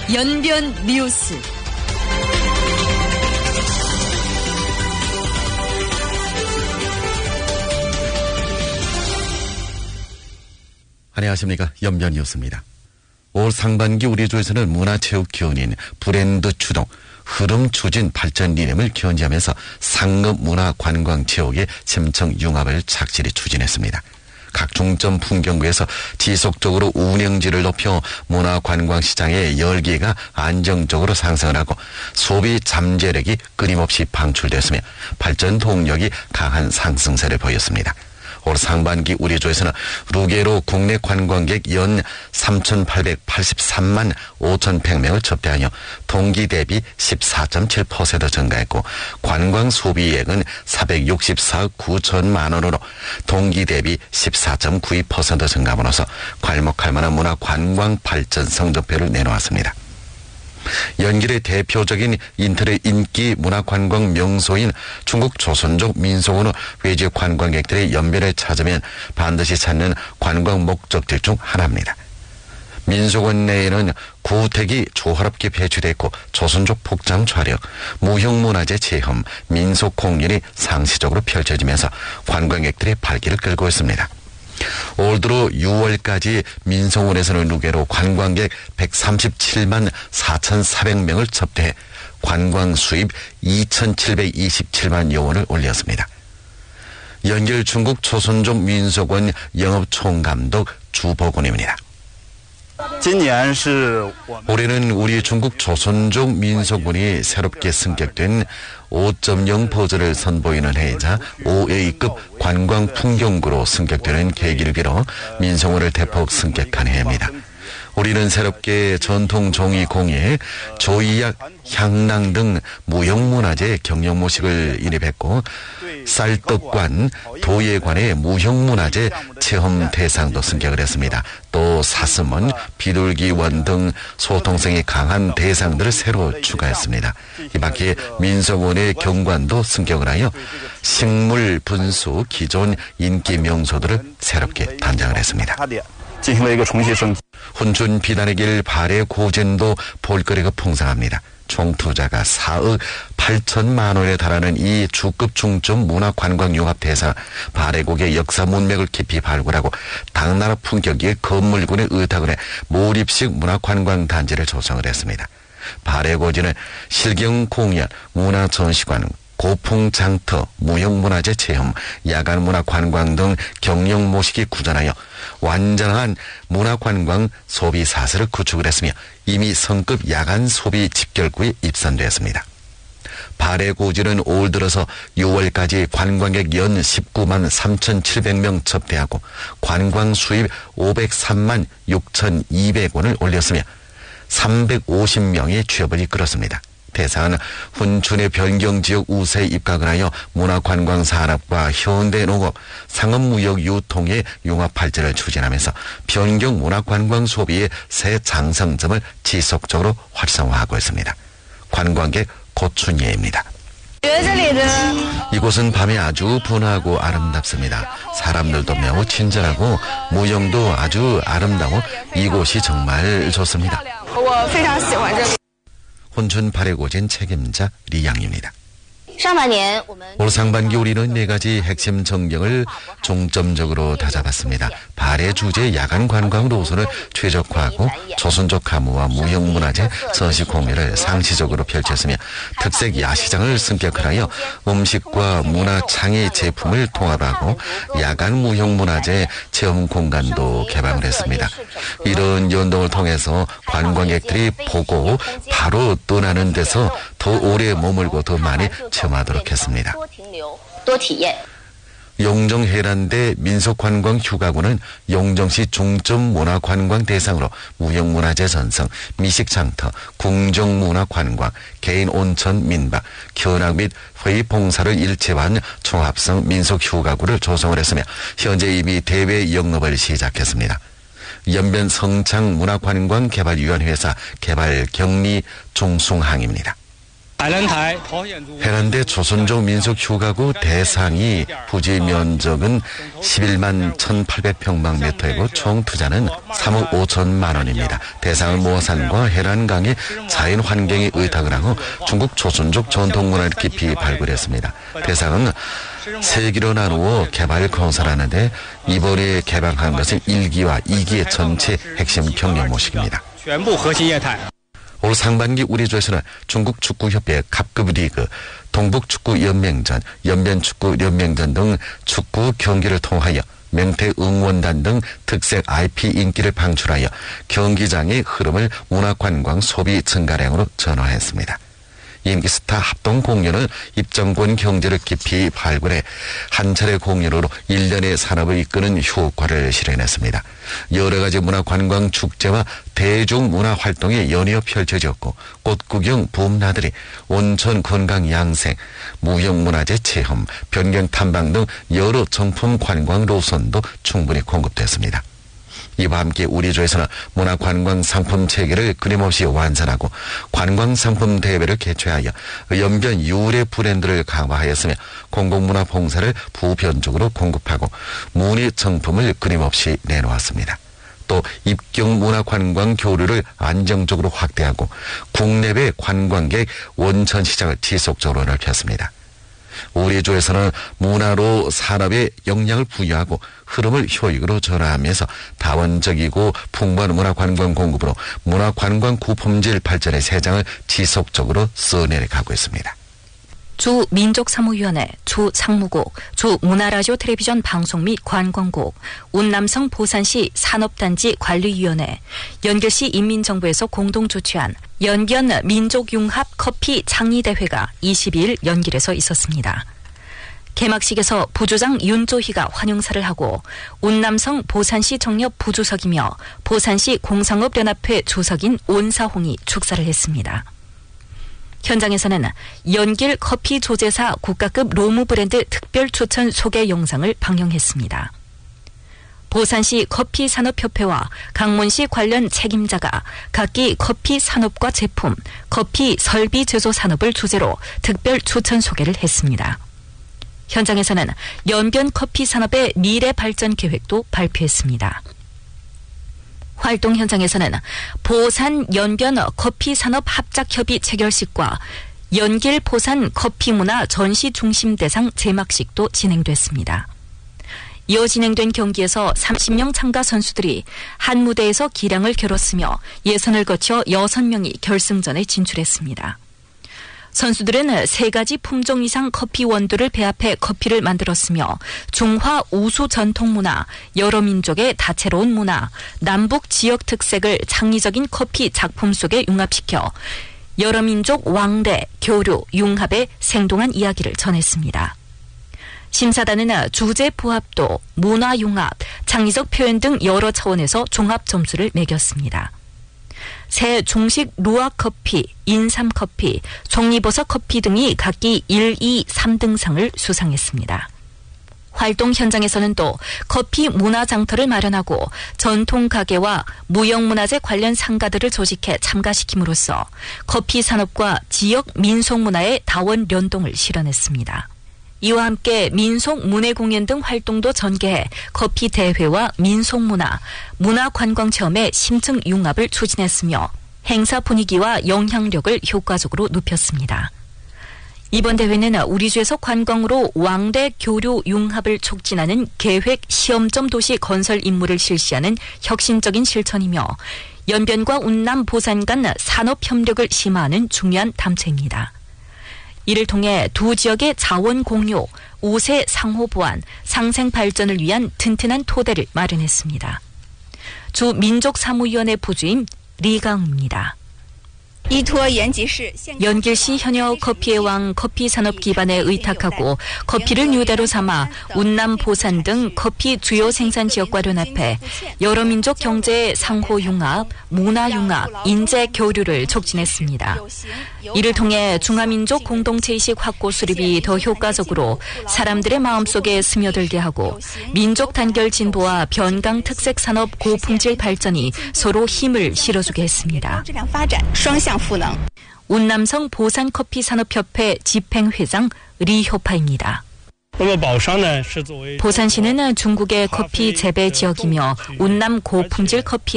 연변 뉴스. 안녕하십니까. 연변 뉴스입니다. 올 상반기 우리 주에서는 문화체육기운인 브랜드 추동, 흐름 추진 발전 이념을 견지하면서 상급 문화관광체육의 심층 융합을 착실히 추진했습니다. 각 중점 풍경구에서 지속적으로 운영질을 높여 문화관광시장의 열기가 안정적으로 상승을 하고 소비 잠재력이 끊임없이 방출됐으며 발전 동력이 강한 상승세를 보였습니다. 올 상반기 우리 주에서는 루게로 국내 관광객 연 3,883만 5,100명을 접대하여 동기 대비 14.7% 증가했고 관광 소비액은 464억 9천만 원으로 동기 대비 14.92% 증가함으로써 괄목할 만한 문화 관광 발전 성적표를 내놓았습니다. 연길의 대표적인 인터넷 인기 문화관광 명소인 중국 조선족 민속원은 외지 관광객들의 연변을 찾으면 반드시 찾는 관광 목적지 중 하나입니다. 민속원 내에는 구택이 조화롭게 배치되어 있고 조선족 복장 촬영, 무형문화재 체험, 민속 공연이 상시적으로 펼쳐지면서 관광객들의 발길을 끌고 있습니다. 올 들어 6월까지 민속원에서는 루게로 관광객 137만 4,400명을 접대해 관광 수입 2,727만 여 원을 올렸습니다. 연길 중국 조선족 민속원 영업총감독 주보군입니다. 올해는 우리 중국 조선족 민속원이 새롭게 승격된 5.0 버전을 선보이는 해이자 5A급 관광 풍경구로 승격되는 계기를 빌어 민속원을 대폭 승격한 해입니다. 우리는 새롭게 전통 종이 공예, 조이약, 향랑 등 무형문화재 경영모식을 인입했고 쌀떡관, 도예관의 무형문화재 체험 대상도 승격을 했습니다. 또 사슴원, 비둘기원 등 소통성이 강한 대상들을 새로 추가했습니다. 이밖에 민속원의 경관도 승격을 하여 식물 분수 기존 인기 명소들을 새롭게 단장을 했습니다. 훈춘 비단의 길 발해 고젠도 볼거리가 풍성합니다. 총 투자가 4억 8천만 원에 달하는 이 주급 중점 문화관광융합대사 발해곡의 역사 문맥을 깊이 발굴하고 당나라 품격의 건물군에 의탁을 해 몰입식 문화관광단지를 조성을 했습니다. 발해고지는 실경공연, 문화전시관, 고풍장터, 무형문화재 체험, 야간문화관광 등 경영모식이 구전하여 완전한 문화관광 소비사슬을 구축을 했으며 이미 성급 야간 소비 집결구에 입선되었습니다. 발해고지는 올 들어서 6월까지 관광객 연 19만 3,700명 접대하고 관광 수입 503만 6,200원을 올렸으며 350명의 취업을 이끌었습니다. 대상은 훈춘의 변경지역 우세에 입각을 하여 문화관광산업과 현대농업, 상업무역 유통의 융합 발전을 추진하면서 변경 문화관광 소비의 새 장성점을 지속적으로 활성화하고 있습니다. 관광객 고춘예입니다. 이곳은 밤에 아주 분하고 아름답습니다. 사람들도 매우 친절하고 모형도 아주 아름다워 이곳이 정말 좋습니다. 훈춘 발해고진 책임자 리양입니다. 올 상반기 우리는 4가지 핵심 전경을 중점적으로 다잡았습니다. 발해 주제 야간 관광 노선을 최적화하고 조선족 가무와 무형문화재 전시 공연을 상시적으로 펼쳤으며 특색 야시장을 승격하여 음식과 문화창의 제품을 통합하고 야간 무형문화재 체험 공간도 개방을 했습니다. 이런 연동을 통해서 관광객들이 보고 바로 떠나는 데서 더 오래 머물고 더 많이 체험하도록 했습니다. 용정해란대 민속관광휴가구는 용정시 중점 문화관광 대상으로 무형문화재 전성, 미식장터, 궁정문화관광, 개인 온천 민박, 견학 및 회의 봉사를 일체화한 종합성 민속휴가구를 조성을 했으며 현재 이미 대외 영업을 시작했습니다. 연변 성창 문화관광개발위원회사 개발 격리 종숭항입니다. 해란대 조선족 민속휴가구 대상이 부지 면적은 11만 1,800평방미터이고 총 투자는 3억 5천만 원입니다. 대상은 모산과 해란강의 자연 환경이 의탁을 하고 중국 조선족 전통문화를 깊이 발굴했습니다. 대상은 3기로 나누어 개발 건설하는데 이번에 개방한 것은 1기와 2기의 전체 핵심 경영 모식입니다. 올 상반기 우리조에서는 중국 축구협회 갑급 리그, 동북축구연맹전, 연변축구연맹전 등 축구 경기를 통하여 명태 응원단 등 특색 IP 인기를 방출하여 경기장의 흐름을 문화관광 소비 증가량으로 전환했습니다. 인기 스타 합동 공연은 입장권 경제를 깊이 발굴해 한 차례 공연으로 일련의 산업을 이끄는 효과를 실현했습니다. 여러 가지 문화관광 축제와 대중문화 활동이 연이어 펼쳐졌고 꽃구경 붐나들이 온천 건강 양생, 무형문화재 체험, 변경 탐방 등 여러 정품 관광 노선도 충분히 공급됐습니다. 이와 함께 우리조에서는 문화관광 상품 체계를 끊임없이 완善하고 관광상품 대회를 개최하여 연변 유래 브랜드를 강화하였으며 공공문화 봉사를 부변적으로 공급하고 문의 정품을 끊임없이 내놓았습니다. 또 입경 문화관광 교류를 안정적으로 확대하고 국내외 관광객 원천 시장을 지속적으로 넓혔습니다. 우리조에서는 문화로 산업에 영향을 부여하고 흐름을 효익으로 전환하면서 다원적이고 풍부한 문화관광 공급으로 문화관광 구품질 발전의 세장을 지속적으로 써내려가고 있습니다. 주 민족사무위원회, 주 상무국, 주 문화라디오 텔레비전 방송 및 관광국, 운남성 보산시 산업단지 관리위원회, 연결시 인민정부에서 공동 조치한 연변 민족융합 커피 창의대회가 22일 연길에서 있었습니다. 개막식에서 부주장 윤조희가 환영사를 하고 운남성 보산시 정협 부주석이며 보산시 공상업연합회 주석인 온사홍이 축사를 했습니다. 현장에서는 연길 커피 조제사 국가급 로무 브랜드 특별 추천 소개 영상을 방영했습니다. 보산시 커피산업협회와 강문시 관련 책임자가 각기 커피 산업과 제품, 커피 설비 제조 산업을 주제로 특별 추천 소개를 했습니다. 현장에서는 연변 커피 산업의 미래 발전 계획도 발표했습니다. 활동 현장에서는 보산 연변 커피산업 합작협의 체결식과 연길 보산 커피문화 전시중심대상 제막식도 진행됐습니다. 이어 진행된 경기에서 30명 참가 선수들이 한 무대에서 기량을 겨뤘으며 예선을 거쳐 6명이 결승전에 진출했습니다. 선수들은 3가지 품종 이상 커피 원두를 배합해 커피를 만들었으며 중화 우수 전통 문화, 여러 민족의 다채로운 문화, 남북 지역 특색을 창의적인 커피 작품 속에 융합시켜 여러 민족 왕래, 교류, 융합의 생동한 이야기를 전했습니다. 심사단은 주제 부합도, 문화 융합, 창의적 표현 등 여러 차원에서 종합 점수를 매겼습니다. 새 중식 루아 커피, 인삼 커피, 송이버섯 커피 등이 각기 1, 2, 3등상을 수상했습니다. 활동 현장에서는 또 커피 문화 장터를 마련하고 전통 가게와 무형문화재 관련 상가들을 조직해 참가시킴으로써 커피 산업과 지역 민속 문화의 다원 연동을 실현했습니다. 이와 함께 민속 문예 공연 등 활동도 전개해 커피 대회와 민속 문화, 문화관광 체험의 심층 융합을 추진했으며 행사 분위기와 영향력을 효과적으로 높였습니다. 이번 대회는 우리주에서 관광으로 왕래 교류 융합을 촉진하는 계획 시험점 도시 건설 임무를 실시하는 혁신적인 실천이며 연변과 운남 보산 간 산업 협력을 심화하는 중요한 담체입니다. 이를 통해 두 지역의 자원 공유, 우세 상호 보완, 상생 발전을 위한 튼튼한 토대를 마련했습니다. 주 민족사무위원회 부주임 리강입니다. 연길시 현역 커피의 왕 커피산업 기반에 의탁하고 커피를 뉴대로 삼아 운남 보산 등 커피 주요 생산 지역과 연합해 여러 민족 경제의 상호 융합, 문화 융합, 인재 교류를 촉진했습니다. 이를 통해 중화민족 공동체의식 확고 수립이 더 효과적으로 사람들의 마음속에 스며들게 하고 민족 단결 진보와 변강 특색 산업 고품질 발전이 서로 힘을 실어주게 했습니다. 운남성 보산커피산업협회 집행회장 리효파입니다. 보산시는 중국의 커피 재배 지역이며 운남 고품질 커피